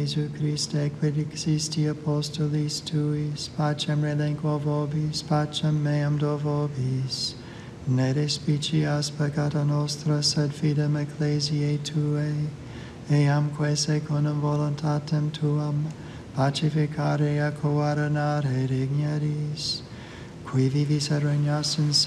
Jesu Christe, quid existi apostolis tuis, pacem relinquo vobis, pacem meam do vobis. Ne despicias peccata nostra, sed fidem ecclesiae Tuae, eamque secundum voluntatem Tuam, pacificare et coordinare digneris, qui vivis et regnas in